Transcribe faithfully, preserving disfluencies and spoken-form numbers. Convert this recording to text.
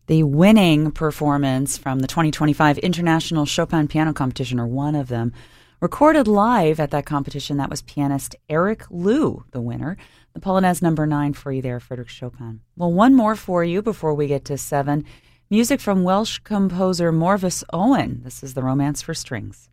The winning performance from the twenty twenty-five International Chopin Piano Competition, or one of them, recorded live at that competition, that was pianist Eric Liu, the winner. The Polonaise number nine for you there, Frédéric Chopin. Well, one more for you before we get to seven. Music from Welsh composer Morvis Owen. This is the Romance for Strings.